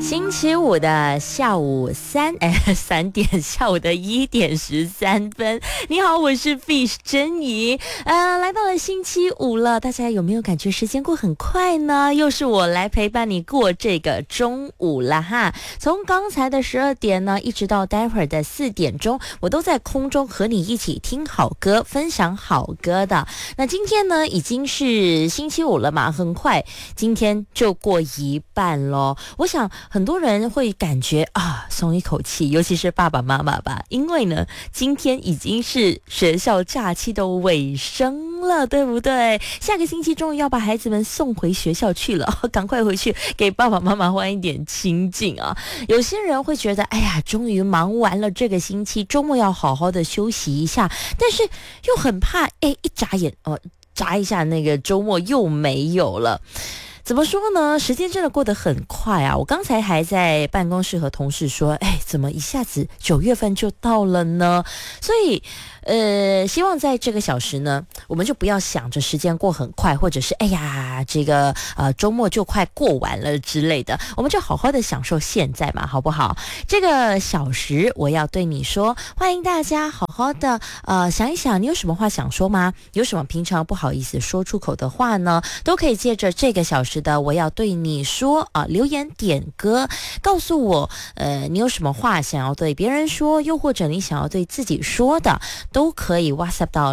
星期五的下午3点，下午的1点13分。你好，我是 Fish 珍怡。来到了星期五了，大家有没有感觉时间过很快呢？又是我来陪伴你过这个中午了哈。从刚才的12点呢，一直到待会儿的4点钟，我都在空中和你一起听好歌，分享好歌的。那今天呢，已经是星期五了嘛，很快今天就过一半咯。我想很多人会感觉松一口气，尤其是爸爸妈妈吧，因为呢今天已经是学校假期的尾声了，对不对？下个星期终于要把孩子们送回学校去了，赶快回去给爸爸妈妈换一点清静啊。有些人会觉得哎呀，终于忙完了这个星期，周末要好好的休息一下，但是又很怕一眨眼眨一下那个周末又没有了。怎么说呢？时间真的过得很快啊！我刚才还在办公室和同事说，怎么一下子9月份就到了呢？所以希望在这个小时呢，我们就不要想着时间过很快，或者是这个周末就快过完了之类的，我们就好好的享受现在嘛，好不好？这个小时我要对你说，欢迎大家好好的想一想，你有什么话想说吗？有什么平常不好意思说出口的话呢？都可以借着这个小时的我要对你说留言点歌，告诉我你有什么话想要对别人说，又或者你想要对自己说的，都可以 WhatsApp 到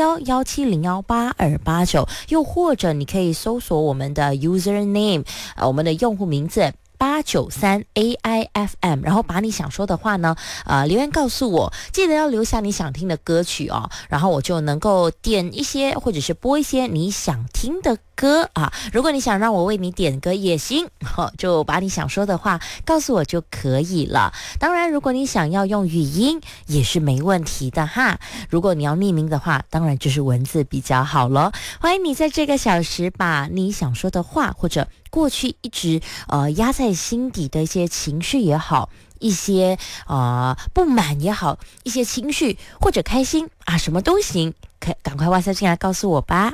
011-170-8289，又或者你可以搜索我们的 username 我们的用户名字893AIFM， 然后把你想说的话呢留言告诉我，记得要留下你想听的歌曲然后我就能够点一些或者是播一些你想听的歌如果你想让我为你点歌也行就把你想说的话告诉我就可以了。当然如果你想要用语音也是没问题的哈，如果你要匿名的话，当然就是文字比较好咯。欢迎你在这个小时把你想说的话，或者过去一直压在心底的一些情绪也好，一些不满也好，一些情绪或者开心什么都行，赶快WhatsApp进来告诉我吧。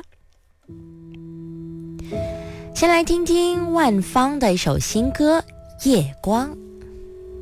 先来听听万芳的一首新歌《夜光》。